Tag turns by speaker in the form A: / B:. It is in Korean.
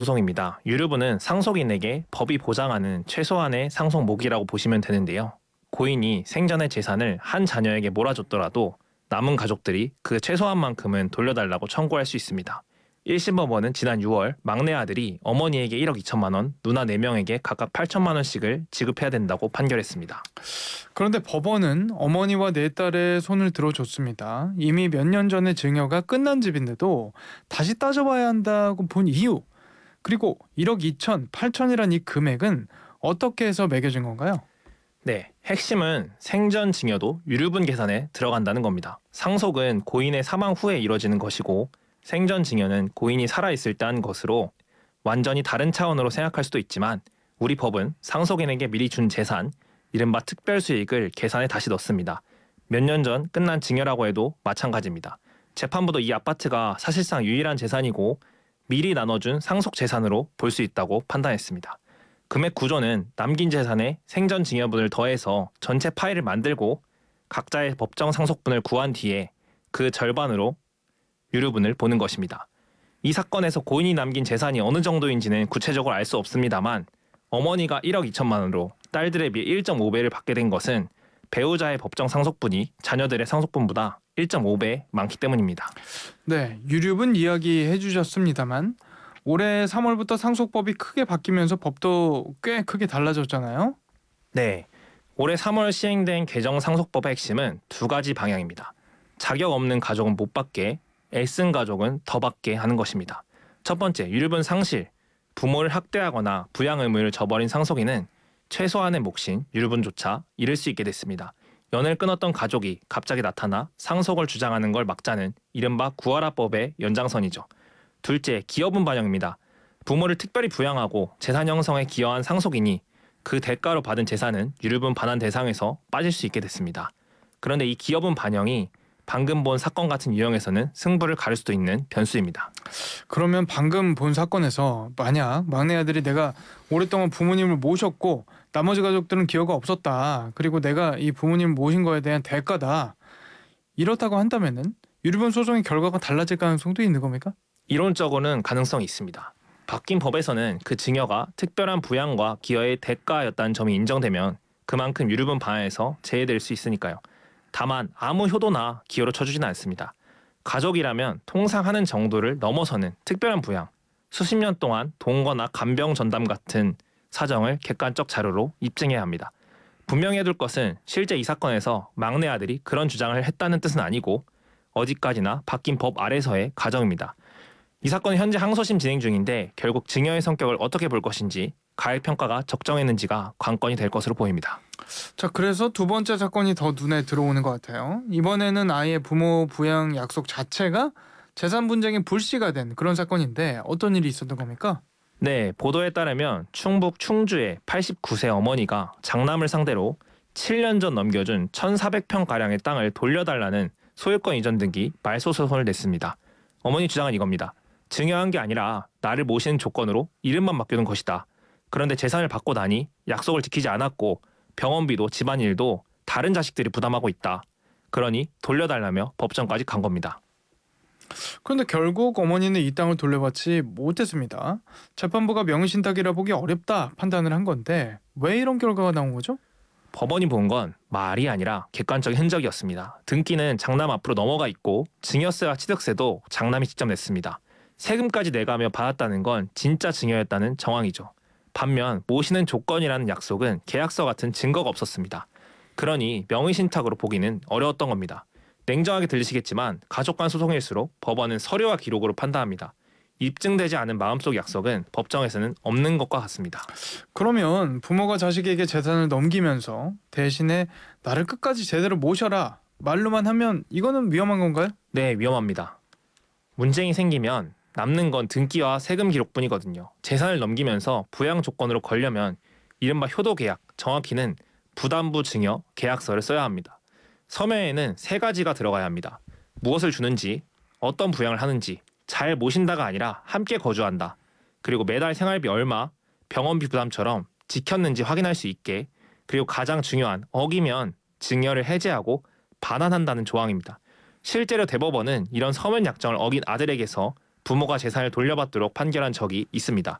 A: 소송입니다. 유류분은 상속인에게 법이 보장하는 최소한의 상속목이라고 보시면 되는데요. 고인이 생전의 재산을 한 자녀에게 몰아줬더라도 남은 가족들이 그 최소한만큼은 돌려달라고 청구할 수 있습니다. 1심 법원은 지난 6월 막내 아들이 어머니에게 1억 2천만 원, 누나 4명에게 각각 8천만 원씩을 지급해야 된다고 판결했습니다.
B: 그런데 법원은 어머니와 네 딸의 손을 들어줬습니다. 이미 몇 년 전에 증여가 끝난 집인데도 다시 따져봐야 한다고 본 이유, 그리고 1억 2천, 8천이란 이 금액은 어떻게 해서 매겨진 건가요?
A: 네, 핵심은 생전 증여도 유류분 계산에 들어간다는 겁니다. 상속은 고인의 사망 후에 이뤄지는 것이고 생전 증여는 고인이 살아있을 때 한 것으로 완전히 다른 차원으로 생각할 수도 있지만 우리 법은 상속인에게 미리 준 재산, 이른바 특별수익을 계산에 다시 넣습니다. 몇 년 전 끝난 증여라고 해도 마찬가지입니다. 재판부도 이 아파트가 사실상 유일한 재산이고 미리 나눠준 상속 재산으로 볼 수 있다고 판단했습니다. 금액 구조는 남긴 재산에 생전 증여분을 더해서 전체 파일을 만들고 각자의 법정 상속분을 구한 뒤에 그 절반으로 유류분을 보는 것입니다. 이 사건에서 고인이 남긴 재산이 어느 정도인지는 구체적으로 알 수 없습니다만 어머니가 1억 2천만 원으로 딸들에 비해 1.5배를 받게 된 것은 배우자의 법정 상속분이 자녀들의 상속분보다 1.5배 많기 때문입니다.
B: 네, 유류분 이야기해 주셨습니다만 올해 3월부터 상속법이 크게 바뀌면서 법도 꽤 크게 달라졌잖아요.
A: 네, 올해 3월 시행된 개정 상속법의 핵심은 두 가지 방향입니다. 자격 없는 가족은 못 받게, 애쓴 가족은 더 받게 하는 것입니다. 첫 번째, 유류분 상실, 부모를 학대하거나 부양 의무를 저버린 상속인은 최소한의 몫인 유류분조차 잃을 수 있게 됐습니다. 연을 끊었던 가족이 갑자기 나타나 상속을 주장하는 걸 막자는 이른바 구하라법의 연장선이죠. 둘째, 기여분 반영입니다. 부모를 특별히 부양하고 재산 형성에 기여한 상속인이 그 대가로 받은 재산은 유류분 반환 대상에서 빠질 수 있게 됐습니다. 그런데 이 기여분 반영이 방금 본 사건 같은 유형에서는 승부를 가릴 수도 있는 변수입니다.
B: 그러면 방금 본 사건에서 만약 막내 아들이 내가 오랫동안 부모님을 모셨고 나머지 가족들은 기여가 없었다. 그리고 내가 이 부모님을 모신 거에 대한 대가다. 이렇다고 한다면은 유류분 소송의 결과가 달라질 가능성도 있는 겁니까?
A: 이론적으로는 가능성이 있습니다. 바뀐 법에서는 그 증여가 특별한 부양과 기여의 대가였다는 점이 인정되면 그만큼 유류분 반환에서 제외될 수 있으니까요. 다만 아무 효도나 기여로 쳐주지는 않습니다. 가족이라면 통상 하는 정도를 넘어서는 특별한 부양, 수십 년 동안 동거나 간병 전담 같은 사정을 객관적 자료로 입증해야 합니다. 분명히 해둘 것은 실제 이 사건에서 막내 아들이 그런 주장을 했다는 뜻은 아니고 어디까지나 바뀐 법 아래서의 가정입니다. 이 사건은 현재 항소심 진행 중인데 결국 증여의 성격을 어떻게 볼 것인지 가액평가가 적정했는지가 관건이 될 것으로 보입니다.
B: 자, 그래서 두 번째 사건이 더 눈에 들어오는 것 같아요. 이번에는 아예 부모 부양 약속 자체가 재산 분쟁의 불씨가 된 그런 사건인데 어떤 일이 있었던 겁니까?
A: 네, 보도에 따르면 충북 충주의 89세 어머니가 장남을 상대로 7년 전 넘겨준 1,400평가량의 땅을 돌려달라는 소유권 이전 등기 말소 소송을 냈습니다. 어머니 주장은 이겁니다. 증여한 게 아니라 나를 모시는 조건으로 이름만 맡겨둔 것이다. 그런데 재산을 받고 나니 약속을 지키지 않았고 병원비도 집안일도 다른 자식들이 부담하고 있다. 그러니 돌려달라며 법정까지 간 겁니다.
B: 그런데 결국 어머니는 이 땅을 돌려받지 못했습니다. 재판부가 명의신탁이라 보기 어렵다 판단을 한 건데 왜 이런 결과가 나온 거죠?
A: 법원이 본 건 말이 아니라 객관적인 흔적이었습니다. 등기는 장남 앞으로 넘어가 있고 증여세와 취득세도 장남이 직접 냈습니다. 세금까지 내가며 받았다는 건 진짜 증여였다는 정황이죠. 반면 모시는 조건이라는 약속은 계약서 같은 증거가 없었습니다. 그러니 명의신탁으로 보기는 어려웠던 겁니다. 냉정하게 들리시겠지만 가족 간 소송일수록 법원은 서류와 기록으로 판단합니다. 입증되지 않은 마음속 약속은 법정에서는 없는 것과 같습니다.
B: 그러면 부모가 자식에게 재산을 넘기면서 대신에 나를 끝까지 제대로 모셔라 말로만 하면 이거는 위험한 건가요?
A: 네, 위험합니다. 문쟁이 생기면 남는 건 등기와 세금 기록뿐이거든요. 재산을 넘기면서 부양 조건으로 걸려면 이른바 효도계약, 정확히는 부담부 증여 계약서를 써야 합니다. 서면에는 세 가지가 들어가야 합니다. 무엇을 주는지, 어떤 부양을 하는지, 잘 모신다가 아니라 함께 거주한다. 그리고 매달 생활비 얼마, 병원비 부담처럼 지켰는지 확인할 수 있게, 그리고 가장 중요한 어기면 증여를 해제하고 반환한다는 조항입니다. 실제로 대법원은 이런 서면 약정을 어긴 아들에게서 부모가 재산을 돌려받도록 판결한 적이 있습니다.